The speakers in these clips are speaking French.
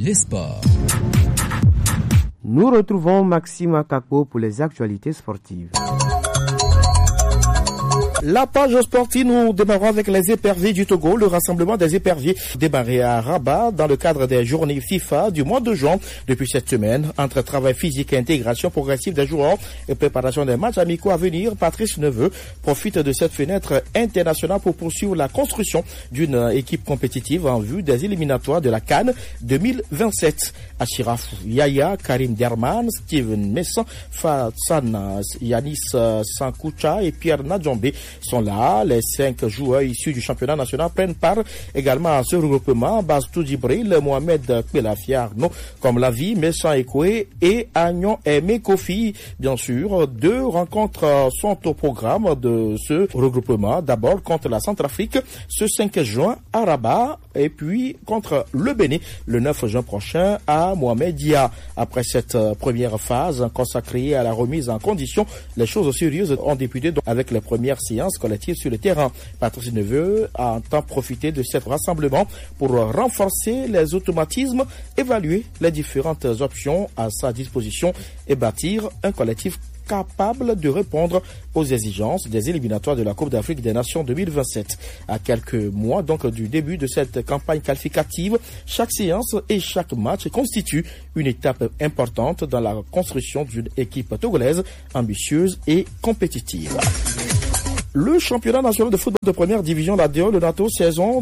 les sports. Nous retrouvons Maxime Akako pour les actualités sportives. La page sportive, nous démarrons avec les éperviers du Togo. Le rassemblement des éperviers démarré à Rabat dans le cadre des journées FIFA du mois de juin. Depuis cette semaine, entre travail physique et intégration progressive des joueurs et préparation des matchs amicaux à venir, Patrice Neveu profite de cette fenêtre internationale pour poursuivre la construction d'une équipe compétitive en vue des éliminatoires de la CAN 2027. Achiraf Yaya, Karim Derman, Steven Messan, Fassan Yanis Sankoucha et Pierre Nadjombe sont là. Les 5 joueurs issus du championnat national prennent part également à ce regroupement. Bastou Djibril, Mohamed Kbelafi Arnaud, comme Lavi, Messan Ekoué et Agnon Aimé Kofi. Bien sûr, 2 rencontres sont au programme de ce regroupement. D'abord contre la Centrafrique ce 5 juin à Rabat et puis contre le Bénin le 9 juin prochain à Mohamedia. Après cette première phase consacrée à la remise en condition, les choses sérieuses ont débuté avec les premières séances collectives sur le terrain. Patrice Neveu entend profiter de cet rassemblement pour renforcer les automatismes, évaluer les différentes options à sa disposition et bâtir un collectif capable de répondre aux exigences des éliminatoires de la Coupe d'Afrique des Nations 2027. À quelques mois donc du début de cette campagne qualificative, chaque séance et chaque match constitue une étape importante dans la construction d'une équipe togolaise ambitieuse et compétitive. Le championnat national de football de première division, la DO, le NATO, saison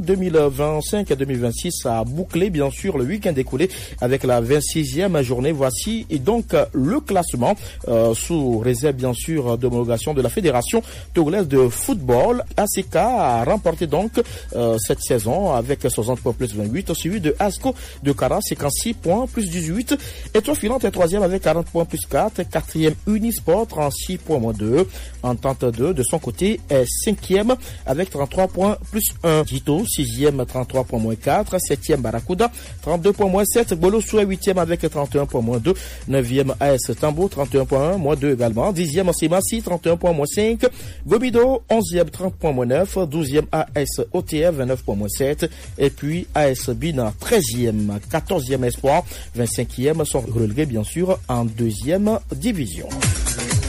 2025-2026 a bouclé bien sûr le week-end écoulé avec la 26e journée. Voici donc le classement sous réserve bien sûr d'homologation de la Fédération togolaise de football. ACK a remporté donc cette saison avec 60 points plus 28, suivi de ASCO de Kara, 56 points plus 18. Étoile filante est 3e avec 40 points plus 4. 4e Unisport, 36 points moins 2. Entente 2 de son côté est 5e avec 33 points plus 1. Dito, 6e, 33 points moins 4. 7e Barracuda, 32 points moins 7. Bolossou est 8e avec 31 points moins 2. 9e AS Tambo, 31 points moins 2 également. 10e Simassi, 31 points moins 5. Gobido, 11e, 30 points moins 9. 12e AS OTF, 29 points moins 7. Et puis AS Bina, 13e, 14e Espoir, 25e sont relégués bien sûr en 2e division.